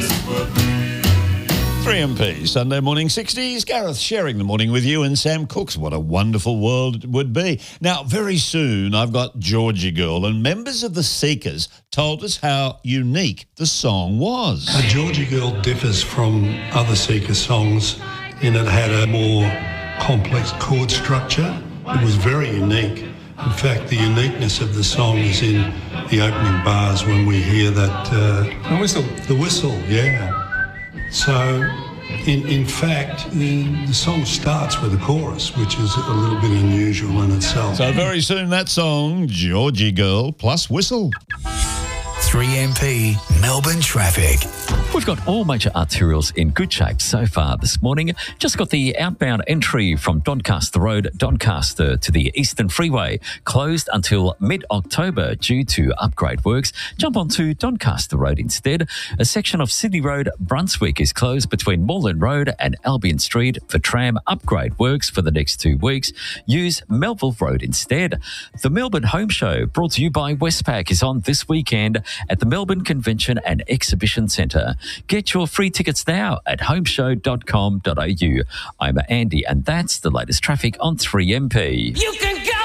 3MP, Sunday morning 60s. Gareth sharing the morning with you and Sam Cooks. What a wonderful world it would be. Now, very soon, I've got Georgie Girl, and members of the Seekers told us how unique the song was. Georgie Girl differs from other Seeker songs in it had a more complex chord structure. It was very unique. In fact, the uniqueness of the song is in the opening bars when we hear that... the whistle. The whistle, yeah. So, in fact, the song starts with a chorus, which is a little bit unusual in itself. So very soon that song, Georgie Girl plus whistle. 3MP Melbourne traffic. We've got all major arterials in good shape so far this morning. Just got the outbound entry from Doncaster Road, Doncaster to the Eastern Freeway, closed until mid-October due to upgrade works. Jump onto Doncaster Road instead. A section of Sydney Road, Brunswick is closed between Moreland Road and Albion Street for tram upgrade works for the next 2 weeks. Use Melville Road instead. The Melbourne Home Show, brought to you by Westpac, is on this weekend at the Melbourne Convention and Exhibition Centre. Get your free tickets now at homeshow.com.au. I'm Andy, and that's the latest traffic on 3MP. You can go!